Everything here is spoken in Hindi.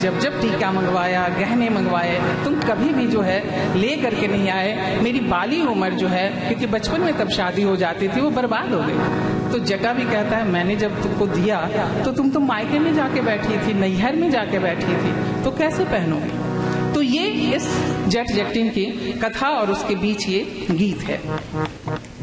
जब जब टीका मंगवाया, गहने मंगवाए, तुम कभी भी जो है ले करके नहीं आए। मेरी बाली उम्र जो है, क्योंकि बचपन में तब शादी हो जाती थी, वो बर्बाद हो गई। तो जटा भी कहता है मैंने जब तुमको दिया तो तुम तो मायके में जाके बैठी थी, नैहर में जाके बैठी थी, तो कैसे पहनोगी। तो ये इस जट जटिन की कथा और उसके बीच ये गीत है।